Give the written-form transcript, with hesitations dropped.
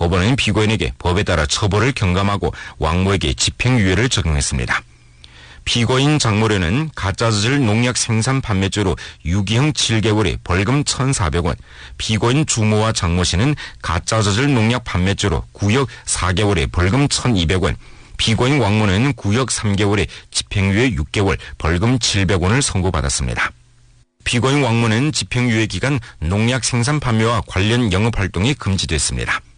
법원은 피고인에게 법에 따라 처벌을 경감하고 왕모에게 집행유예를 적용했습니다. 피고인 장모려는 가짜젖을 농약 생산 판매죄로 유기형 7개월에 벌금 1,400원, 피고인 주모와 장모 씨는 가짜젖을 농약 판매죄로 구역 4개월에 벌금 1,200원, 피고인 왕모는 구역 3개월에 집행유예 6개월, 벌금 700원을 선고받았습니다. 피고인 왕모는 집행유예 기간 농약 생산 판매와 관련 영업활동이 금지됐습니다.